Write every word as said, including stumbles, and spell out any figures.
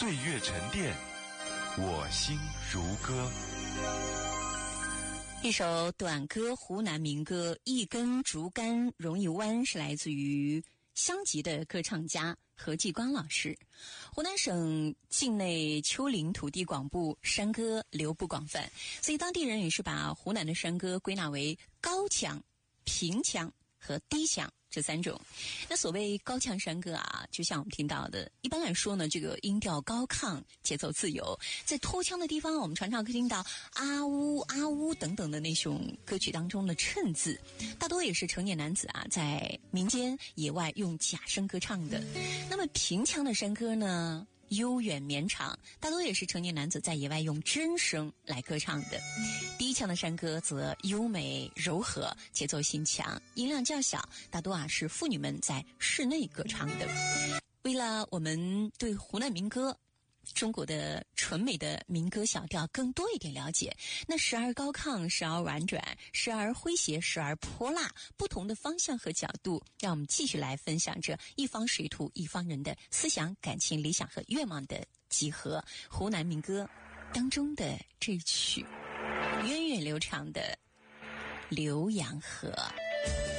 岁月沉淀，我心如歌。 一首短歌，湖南民歌《一根竹竿容易弯》是来自于湘籍的歌唱家何继光老师。湖南省境内丘陵土地广布，山歌流布广泛，所以当地人也是把湖南的山歌归纳为高腔、平腔和低腔这三种。那所谓高腔山歌啊，就像我们听到的，一般来说呢，这个音调高亢，节奏自由。在拖腔的地方，我们常常可以听到啊呜啊呜等等的那种歌曲当中的衬字，大多也是成年男子啊在民间野外用假声歌唱的。那么平腔的山歌呢，悠远绵长，大多也是成年男子在野外用真声来歌唱的。低腔的山歌则优美柔和，节奏性强，音量较小，大多啊是妇女们在室内歌唱的。为了我们对湖南民歌中国的纯美的民歌小调更多一点了解，那时而高亢，时而婉转，时而诙谐，时而泼辣，不同的方向和角度，让我们继续来分享着一方水土一方人的思想、感情、理想和愿望的集合。湖南民歌当中的这一曲源远流长的浏阳河。